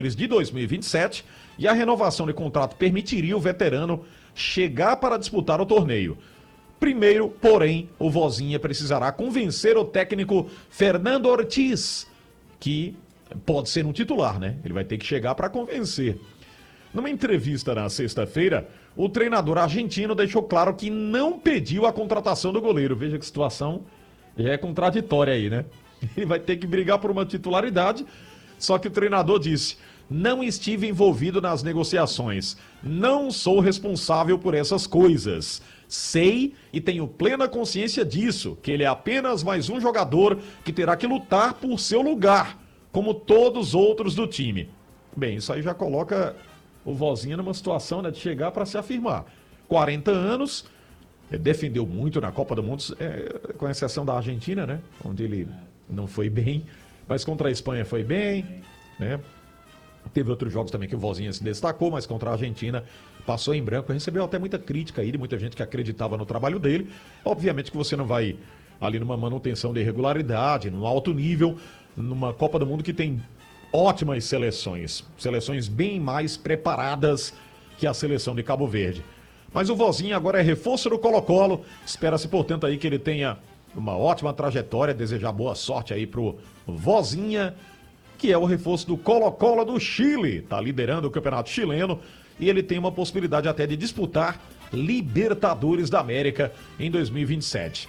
de 2027 e a renovação de contrato permitiria o veterano chegar para disputar o torneio. Primeiro, porém, o Vozinha precisará convencer o técnico Fernando Ortiz, que pode ser um titular, né? Ele vai ter que chegar para convencer. Numa entrevista na sexta-feira, o treinador argentino deixou claro que não pediu a contratação do goleiro. Veja que situação já é contraditória aí, né? Ele vai ter que brigar por uma titularidade, só que o treinador disse: não estive envolvido nas negociações, não sou responsável por essas coisas. Sei e tenho plena consciência disso, que ele é apenas mais um jogador que terá que lutar por seu lugar, como todos os outros do time. Bem, isso aí já coloca o Vozinha numa situação, né, de chegar para se afirmar. 40 anos, defendeu muito na Copa do Mundo, com exceção da Argentina, né, onde ele não foi bem, mas contra a Espanha foi bem, né? Teve outros jogos também que o Vozinha se destacou, mas contra a Argentina passou em branco. Recebeu até muita crítica aí de muita gente que acreditava no trabalho dele. Obviamente que você não vai ali numa manutenção de irregularidade, num alto nível, numa Copa do Mundo que tem ótimas seleções. Seleções bem mais preparadas que a seleção de Cabo Verde. Mas o Vozinha agora é reforço do Colo-Colo. Espera-se, portanto, aí que ele tenha uma ótima trajetória. Desejar boa sorte aí pro Vozinha, que é o reforço do Colo-Colo do Chile. Está liderando o campeonato chileno e ele tem uma possibilidade até de disputar Libertadores da América em 2027.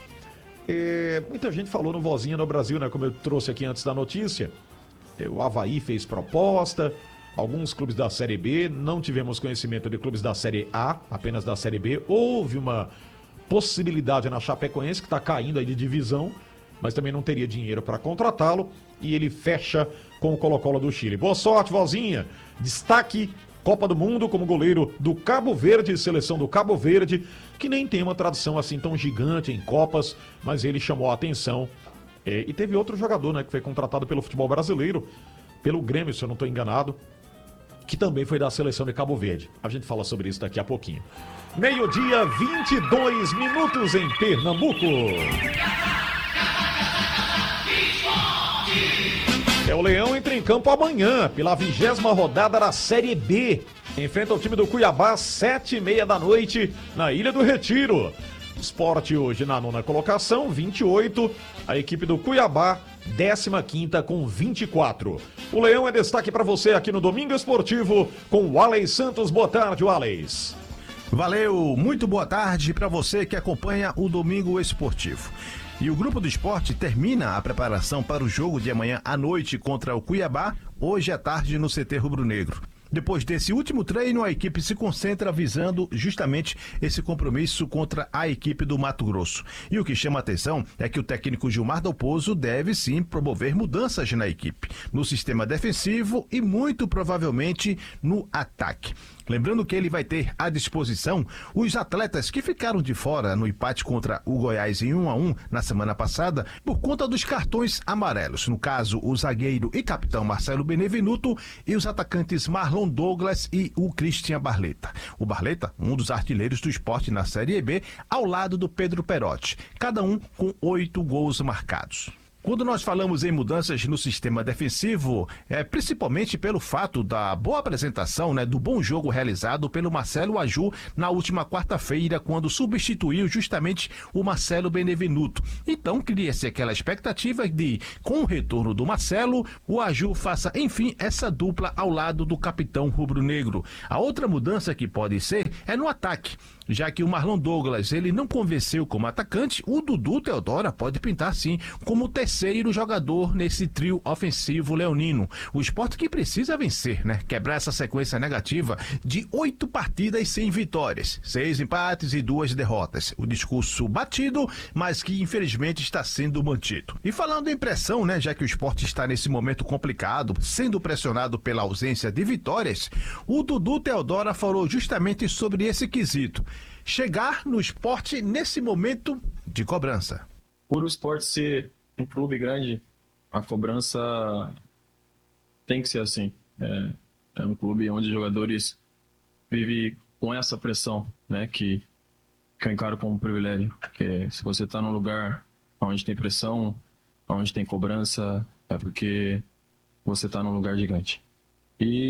Muita gente falou no Vozinha no Brasil, né? Como eu trouxe aqui antes da notícia. O Avaí fez proposta, alguns clubes da Série B, não tivemos conhecimento de clubes da Série A, apenas da Série B. Houve uma possibilidade na Chapecoense, que está caindo aí de divisão, mas também não teria dinheiro para contratá-lo, e ele fecha com o Colo-Colo do Chile. Boa sorte, Vozinha. Destaque Copa do Mundo como goleiro do Cabo Verde, seleção do Cabo Verde, que nem tem uma tradição assim tão gigante em Copas, mas ele chamou a atenção. E teve outro jogador, né, que foi contratado pelo futebol brasileiro, pelo Grêmio, se eu não estou enganado, que também foi da seleção de Cabo Verde. A gente fala sobre isso daqui a pouquinho. 12:22 em Pernambuco. O Leão entra em campo amanhã, pela 20ª rodada da Série B. Enfrenta o time do Cuiabá, 7h30 da noite, na Ilha do Retiro. Sport hoje na 9ª colocação, 28. A equipe do Cuiabá, 15ª com 24. O Leão é destaque para você aqui no Domingo Esportivo com o Alex Santos. Boa tarde, Alex. Valeu, muito boa tarde para você que acompanha o Domingo Esportivo. E o Grupo do Esporte termina a preparação para o jogo de amanhã à noite contra o Cuiabá, hoje à tarde no CT Rubro Negro. Depois desse último treino, a equipe se concentra visando justamente esse compromisso contra a equipe do Mato Grosso. E o que chama a atenção é que o técnico Gilmar Dalpozo deve sim promover mudanças na equipe, no sistema defensivo e muito provavelmente no ataque. Lembrando que ele vai ter à disposição os atletas que ficaram de fora no empate contra o Goiás em 1-1 na semana passada por conta dos cartões amarelos. No caso, o zagueiro e capitão Marcelo Benevenuto e os atacantes Marlon Douglas e o Christian Barleta. O Barleta, um dos artilheiros do Sport na Série B, ao lado do Pedro Perotti, cada um com 8 gols marcados. Quando nós falamos em mudanças no sistema defensivo, é principalmente pelo fato da boa apresentação, do bom jogo realizado pelo Marcelo Aju na última quarta-feira, quando substituiu justamente o Marcelo Benevenuto. Então, cria-se aquela expectativa de, com o retorno do Marcelo, o Aju faça, enfim, essa dupla ao lado do capitão rubro-negro. A outra mudança que pode ser é no ataque. Já que o Marlon Douglas ele não convenceu como atacante, o Dudu Teodora pode pintar sim como terceiro jogador nesse trio ofensivo leonino. O Sport que precisa vencer, quebrar essa sequência negativa de 8 partidas sem vitórias, 6 empates e 2 derrotas. O discurso batido, mas que infelizmente está sendo mantido. E falando em pressão, já que o Sport está nesse momento complicado, sendo pressionado pela ausência de vitórias, o Dudu Teodora falou justamente sobre esse quesito. Chegar no Sport nesse momento de cobrança. Por o Sport ser um clube grande, a cobrança tem que ser assim. É um clube onde os jogadores vivem com essa pressão, que eu encaro como um privilégio. Porque se você está num lugar onde tem pressão, onde tem cobrança, é porque você está num lugar gigante. E